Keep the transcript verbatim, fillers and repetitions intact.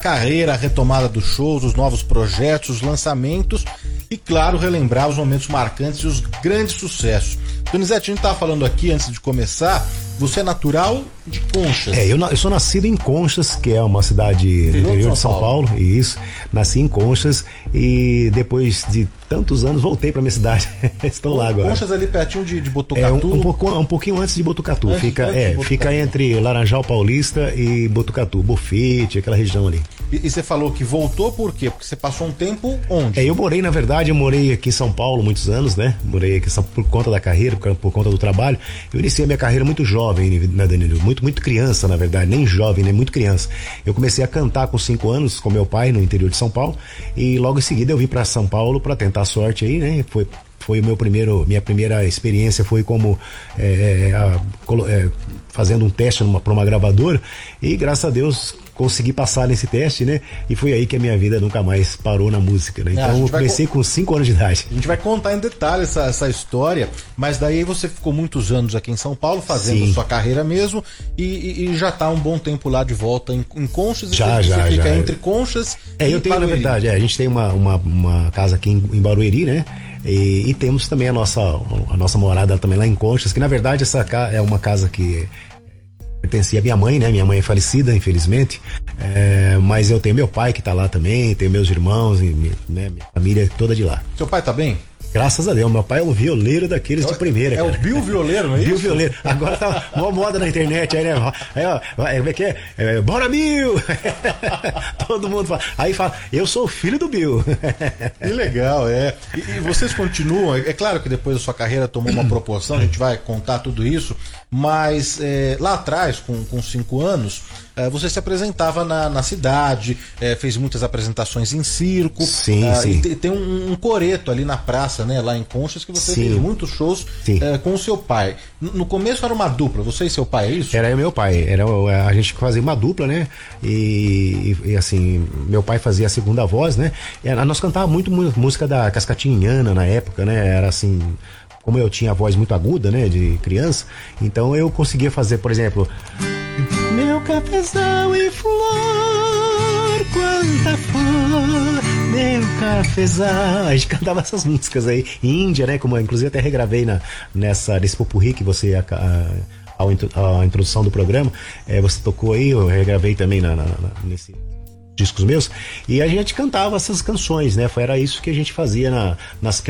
carreira, a retomada dos shows, os novos projetos, os lançamentos e, claro, relembrar os momentos marcantes e os grandes sucessos. Donizete, a gente estava falando aqui, antes de começar, você é natural de Conchas. É, eu, eu sou nascido em Conchas, que é uma cidade do interior de São Paulo. Paulo, isso. Nasci em Conchas e depois de tantos anos voltei para minha cidade. Estou lá agora. Conchas ali pertinho de, de Botucatu. É, um, um, pouco, um pouquinho antes de Botucatu. Antes, fica, antes é, Botucatu. Fica entre Laranjal Paulista e Botucatu, Bofete, aquela região ali. E, e você falou que voltou por quê? Porque você passou um tempo onde? É, eu morei, na verdade, eu morei aqui em São Paulo muitos anos, né? Morei aqui por conta da carreira, por, por conta do trabalho. Eu iniciei a minha carreira muito jovem, né, Danilo? Muito, muito criança, na verdade, nem jovem, nem muito criança. Eu comecei a cantar com cinco anos com meu pai no interior de São Paulo e logo em seguida eu vim para São Paulo para tentar a sorte aí, né? Foi foi o meu primeiro, minha primeira experiência foi como é, a, é, fazendo um teste para uma gravadora e graças a Deus consegui passar nesse teste, né? E foi aí que a minha vida nunca mais parou na música, né? Então eu comecei com cinco anos de idade. A gente vai contar em detalhe essa, essa história, mas daí você ficou muitos anos aqui em São Paulo fazendo Sim. sua carreira mesmo e, e, e já tá um bom tempo lá de volta em, em Conchas. Já, e você, já, você fica já. entre Conchas é, e eu tenho, Barueri. Na verdade, é, a gente tem uma, uma, uma casa aqui em, em Barueri, né? E, e temos também a nossa, a nossa morada também lá em Conchas, que na verdade essa é uma casa que pertencia à minha mãe, né? Minha mãe é falecida, infelizmente, é, mas eu tenho meu pai que tá lá também, tenho meus irmãos, e, né? Minha família toda de lá. Seu pai tá bem? Graças a Deus, meu pai é um violeiro daqueles é, de primeira. É cara. o Bill Violeiro, não é isso? Bill Violeiro. Agora tá uma moda na internet aí, né? Aí, ó, como é que é? é Bora, Bill! Todo mundo fala. Aí fala, eu sou o filho do Bill. Que legal, é. E, e vocês continuam, é claro que depois a sua carreira tomou uma proporção, a gente vai contar tudo isso, mas é, lá atrás, com, com cinco anos, é, você se apresentava na, na cidade, é, fez muitas apresentações em circo. Sim, é, sim. E tem um, um coreto ali na praça, né, lá em Conchas, que você sim. fez muitos shows é, com o seu pai. No começo era uma dupla, você e seu pai, é isso? Era meu pai, era, a gente fazia uma dupla, né? E, e, e assim, meu pai fazia a segunda voz, né? E nós cantávamos muito música da Cascatinhana na época, né? Era assim, como eu tinha a voz muito aguda, né? De criança, então eu conseguia fazer, por exemplo, meu cafezal em flor, quanta flor, meu cafezal. A gente cantava essas músicas aí, Índia, né? Como inclusive até regravei na, nessa, nesse popurrí que você a, a, a, a introdução do programa, é, você tocou aí, eu regravei também na, na, na, nesse discos meus, e a gente cantava essas canções, né? Foi, era isso que a gente fazia na, nas